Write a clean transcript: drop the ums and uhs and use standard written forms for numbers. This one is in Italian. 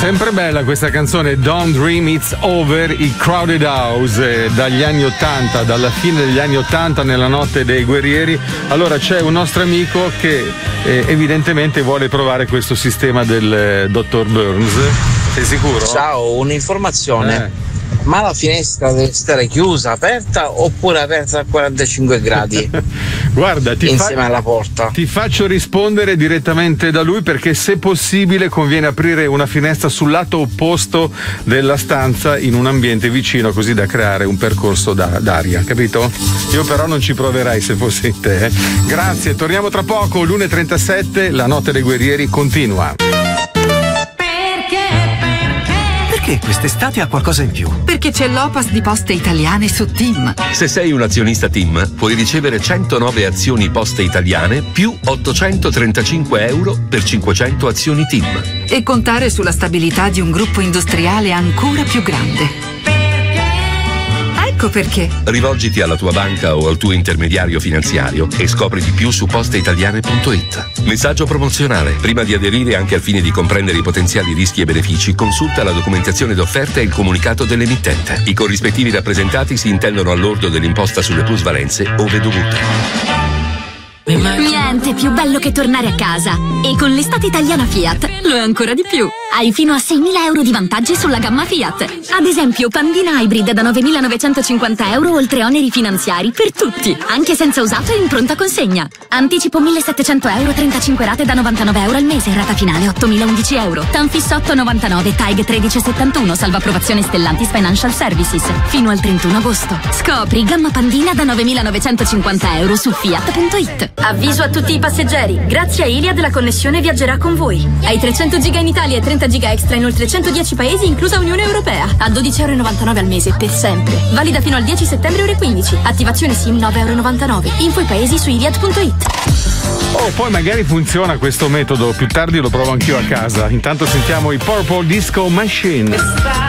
Sempre bella questa canzone, Don't Dream It's Over, i Crowded House, dagli anni 80, dalla fine degli anni 80, nella notte dei guerrieri. Allora c'è un nostro amico che evidentemente vuole provare questo sistema del Dr. Burns. Sei sicuro? Ciao, un'informazione. Ma la finestra deve stare chiusa, aperta oppure aperta a 45 gradi? Guarda, insieme alla porta. Ti faccio rispondere direttamente da lui, perché se possibile conviene aprire una finestra sul lato opposto della stanza in un ambiente vicino, così da creare un percorso d'aria, capito? Io però non ci proverai se fossi in te. Grazie, torniamo tra poco, l'1:37, la notte dei guerrieri continua. Perché quest'estate ha qualcosa in più? Perché c'è l'Opas di Poste Italiane su TIM. Se sei un azionista TIM, puoi ricevere 109 azioni Poste Italiane più 835 euro per 500 azioni TIM. E contare sulla stabilità di un gruppo industriale ancora più grande. Ecco perché. Rivolgiti alla tua banca o al tuo intermediario finanziario e scopri di più su posteitaliane.it. Messaggio promozionale. Prima di aderire, anche al fine di comprendere i potenziali rischi e benefici, consulta la documentazione d'offerta e il comunicato dell'emittente. I corrispettivi rappresentati si intendono all'ordo dell'imposta sulle plusvalenze ove dovuto. Niente più bello che tornare a casa. E con l'estate italiana Fiat lo è ancora di più. Hai fino a 6.000 euro di vantaggi sulla gamma Fiat. Ad esempio Pandina Hybrid da 9.950 euro oltre oneri finanziari per tutti, anche senza usato e in pronta consegna. Anticipo 1.700 euro, 35 rate da 99 euro al mese, rata finale 8.011 euro. Tanfis 8,99, TAG 1371, salva approvazione Stellantis Financial Services. Fino al 31 agosto. Scopri gamma Pandina da 9.950 euro su Fiat.it. Avviso a tutti i passeggeri, grazie a Iliad la connessione viaggerà con voi. Hai 300 giga in Italia e 30 giga extra in oltre 110 paesi, inclusa Unione Europea, a 12,99 euro al mese per sempre. Valida fino al 10 settembre ore 15. Attivazione SIM 9,99 euro. Info i paesi su Iliad.it. Oh, poi magari funziona questo metodo, più tardi lo provo anch'io a casa. Intanto sentiamo i Purple Disco Machine.